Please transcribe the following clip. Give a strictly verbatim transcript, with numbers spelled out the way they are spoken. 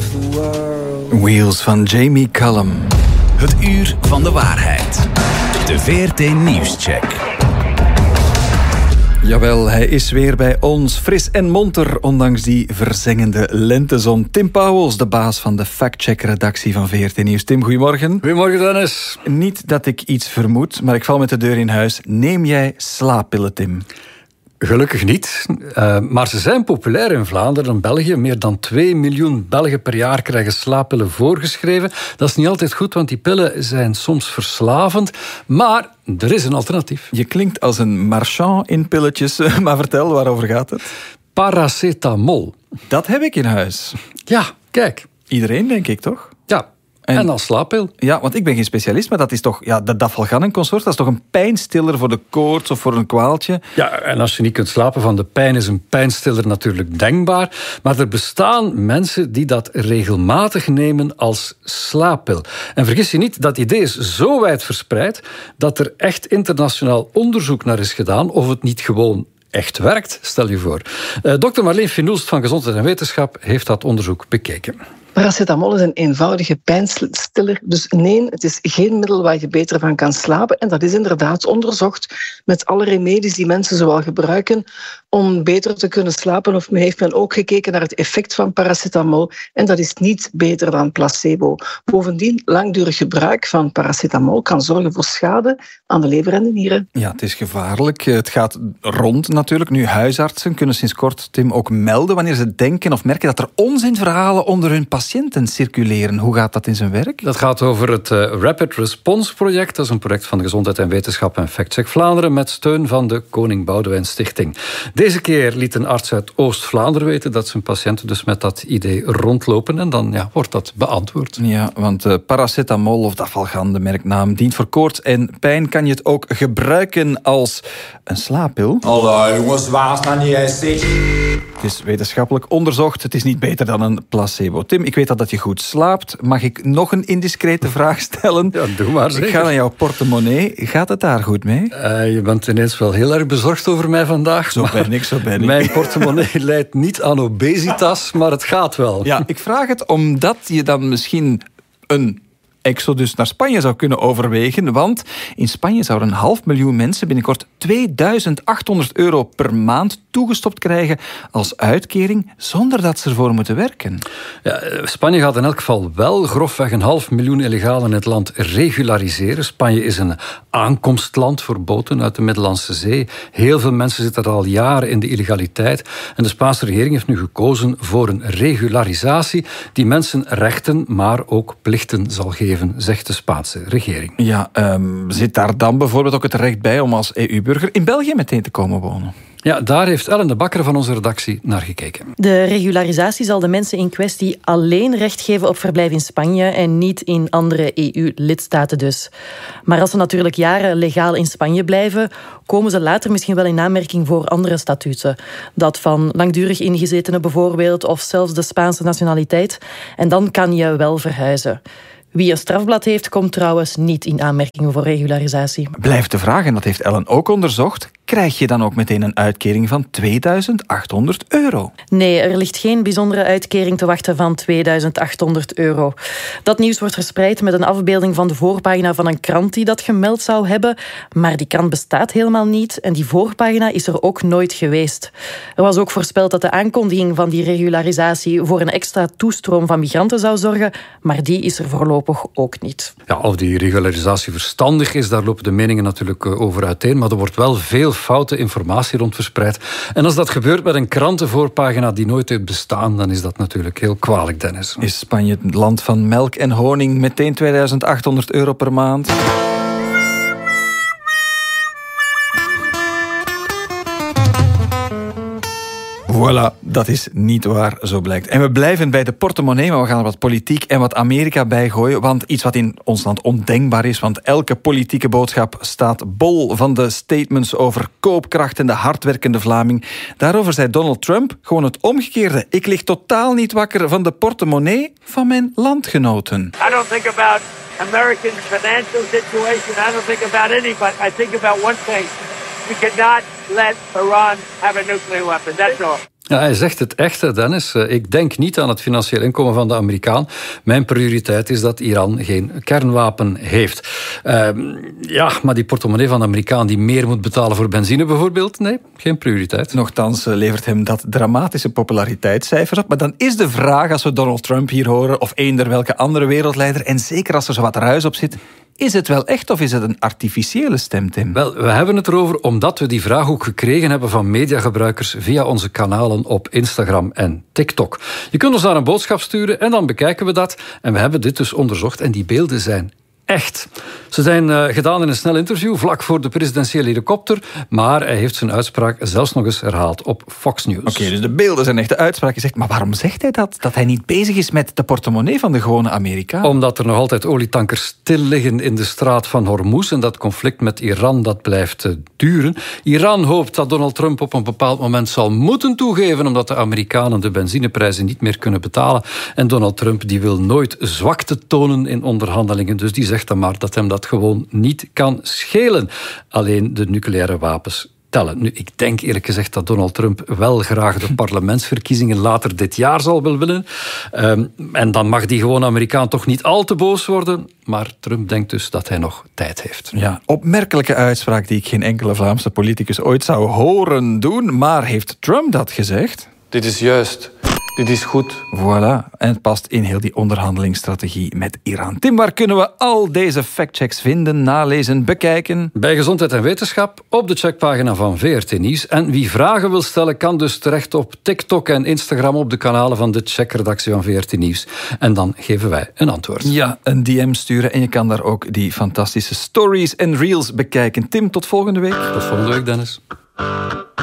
of the world. Wheels van Jamie Cullum. Het uur van de waarheid. De V R T Nieuwscheck. Jawel, hij is weer bij ons, fris en monter, ondanks die verzengende lentezon. Tim Pauwels, de baas van de factcheck-redactie van V R T Nieuws. Tim, goedemorgen. Goedemorgen, Dennis. Niet dat ik iets vermoed, maar ik val met de deur in huis. Neem jij slaappillen, Tim? Gelukkig niet, uh, maar ze zijn populair in Vlaanderen en België. Meer dan twee miljoen Belgen per jaar krijgen slaappillen voorgeschreven. Dat is niet altijd goed, want die pillen zijn soms verslavend. Maar er is een alternatief. Je klinkt als een marchand in pilletjes, maar vertel, waarover gaat het? Paracetamol. Dat heb ik in huis. Ja, kijk. Iedereen, denk ik, toch? Ja. En, en als slaappil. Ja, want ik ben geen specialist, maar dat is toch... Ja, de Dafalgan en consort, dat is toch een pijnstiller voor de koorts of voor een kwaaltje? Ja, en als je niet kunt slapen van de pijn, is een pijnstiller natuurlijk denkbaar. Maar er bestaan mensen die dat regelmatig nemen als slaappil. En vergis je niet, dat idee is zo wijd verspreid dat er echt internationaal onderzoek naar is gedaan of het niet gewoon echt werkt, stel je voor. Uh, dokter Marleen Finoelst van Gezondheid en Wetenschap heeft dat onderzoek bekeken. Paracetamol is een eenvoudige pijnstiller. Dus nee, het is geen middel waar je beter van kan slapen. En dat is inderdaad onderzocht met alle remedies die mensen zoal gebruiken om beter te kunnen slapen. Of men heeft men ook gekeken naar het effect van paracetamol. En dat is niet beter dan placebo. Bovendien, langdurig gebruik van paracetamol kan zorgen voor schade aan de lever en de nieren. Ja, het is gevaarlijk. Het gaat rond natuurlijk. Nu, huisartsen kunnen sinds kort, Tim, ook melden wanneer ze denken of merken dat er onzinverhalen onder hun patiënten circuleren. Hoe gaat dat in zijn werk? Dat gaat over het uh, Rapid Response project. Dat is een project van Gezondheid en Wetenschap en FactCheck Vlaanderen met steun van de Koning Boudewijn Stichting. Deze keer liet een arts uit Oost-Vlaanderen weten dat zijn patiënten dus met dat idee rondlopen en dan ja, wordt dat beantwoord. Ja, want uh, paracetamol of Dafalgan, de merknaam, dient voor koorts en pijn. Kan je het ook gebruiken als een slaappil? Hallo jongens, waar is nou niet eens? Het is wetenschappelijk onderzocht. Het is niet beter dan een placebo. Tim, ik weet al dat je goed slaapt. Mag ik nog een indiscrete vraag stellen? Ja, doe maar zeker. Ik ga naar jouw portemonnee. Gaat het daar goed mee? Uh, je bent ineens wel heel erg bezorgd over mij vandaag. Zo ben ik, zo ben ik. Mijn portemonnee leidt niet aan obesitas, maar het gaat wel. Ja, ik vraag het omdat je dan misschien een exodus naar Spanje zou kunnen overwegen, want in Spanje zouden een half miljoen mensen binnenkort tweeduizend achthonderd euro per maand toegestopt krijgen als uitkering, zonder dat ze ervoor moeten werken. Ja, Spanje gaat in elk geval wel grofweg een half miljoen illegalen in het land regulariseren. Spanje is een aankomstland voor boten uit de Middellandse Zee. Heel veel mensen zitten er al jaren in de illegaliteit. En de Spaanse regering heeft nu gekozen voor een regularisatie die mensen rechten, maar ook plichten zal geven, zegt de Spaanse regering. Ja, um, zit daar dan bijvoorbeeld ook het recht bij om als E U-burger in België meteen te komen wonen? Ja, daar heeft Ellen de Bakker van onze redactie naar gekeken. De regularisatie zal de mensen in kwestie alleen recht geven op verblijf in Spanje en niet in andere E U-lidstaten dus. Maar als ze natuurlijk jaren legaal in Spanje blijven, komen ze later misschien wel in aanmerking voor andere statuten. Dat van langdurig ingezetenen bijvoorbeeld, of zelfs de Spaanse nationaliteit. En dan kan je wel verhuizen. Wie een strafblad heeft, komt trouwens niet in aanmerking voor regularisatie. Blijft de vraag, en dat heeft Ellen ook onderzocht, krijg je dan ook meteen een uitkering van tweeduizend achthonderd euro? Nee, er ligt geen bijzondere uitkering te wachten van tweeduizend achthonderd euro. Dat nieuws wordt verspreid met een afbeelding van de voorpagina van een krant die dat gemeld zou hebben. Maar die krant bestaat helemaal niet en die voorpagina is er ook nooit geweest. Er was ook voorspeld dat de aankondiging van die regularisatie voor een extra toestroom van migranten zou zorgen, maar die is er voorlopig ook niet. Ja, of die regularisatie verstandig is, daar lopen de meningen natuurlijk over uiteen, maar er wordt wel veel foute informatie rond verspreid. En als dat gebeurt met een krantenvoorpagina die nooit heeft bestaan, dan is dat natuurlijk heel kwalijk, Dennis. Is Spanje het land van melk en honing meteen tweeduizend achthonderd euro per maand? Voilà, dat is niet waar, zo blijkt. En we blijven bij de portemonnee, maar we gaan er wat politiek en wat Amerika bij gooien. Want iets wat in ons land ondenkbaar is, want elke politieke boodschap staat bol van de statements over koopkracht en de hardwerkende Vlaming. Daarover zei Donald Trump gewoon het omgekeerde. Ik lig totaal niet wakker van de portemonnee van mijn landgenoten. I don't think about American financial situation. I don't think about anybody. I think about one thing. We cannot let Iran have a nuclear weapon. That's all. Ja, hij zegt het echte, Dennis. Ik denk niet aan het financieel inkomen van de Amerikaan. Mijn prioriteit is dat Iran geen kernwapen heeft. Uh, ja, maar die portemonnee van de Amerikaan die meer moet betalen voor benzine bijvoorbeeld? Nee, geen prioriteit. Nochtans levert hem dat dramatische populariteitscijfers op. Maar dan is de vraag, als we Donald Trump hier horen, of eender welke andere wereldleider, en zeker als er zo wat ruis op zit, is het wel echt of is het een artificiële stem, Tim? Wel, we hebben het erover omdat we die vraag ook gekregen hebben van mediagebruikers via onze kanalen op Instagram en TikTok. Je kunt ons daar een boodschap sturen en dan bekijken we dat. En we hebben dit dus onderzocht en die beelden zijn echt. Ze zijn uh, gedaan in een snel interview vlak voor de presidentiële helikopter, maar hij heeft zijn uitspraak zelfs nog eens herhaald op Fox News. Oké, okay, dus de beelden zijn echt de uitspraak. Je zegt, maar waarom zegt hij dat? Dat hij niet bezig is met de portemonnee van de gewone Amerikaan? Omdat er nog altijd olietankers stil liggen in de straat van Hormuz en dat conflict met Iran dat blijft uh, duren. Iran hoopt dat Donald Trump op een bepaald moment zal moeten toegeven omdat de Amerikanen de benzineprijzen niet meer kunnen betalen. En Donald Trump die wil nooit zwakte tonen in onderhandelingen, dus die zegt dan maar dat hem dat gewoon niet kan schelen. Alleen de nucleaire wapens tellen. Nu, ik denk eerlijk gezegd dat Donald Trump wel graag de parlementsverkiezingen later dit jaar zal willen. Um, en dan mag die gewone Amerikaan toch niet al te boos worden. Maar Trump denkt dus dat hij nog tijd heeft. Ja, opmerkelijke uitspraak die ik geen enkele Vlaamse politicus ooit zou horen doen. Maar heeft Trump dat gezegd? Dit is juist. Dit is goed. Voilà, en het past in heel die onderhandelingsstrategie met Iran. Tim, waar kunnen we al deze factchecks vinden, nalezen, bekijken? Bij Gezondheid en Wetenschap, op de checkpagina van V R T Nieuws. En wie vragen wil stellen, kan dus terecht op TikTok en Instagram op de kanalen van de checkredactie van V R T Nieuws. En dan geven wij een antwoord. Ja, een D M sturen en je kan daar ook die fantastische stories en reels bekijken. Tim, tot volgende week. Tot volgende week, Dennis.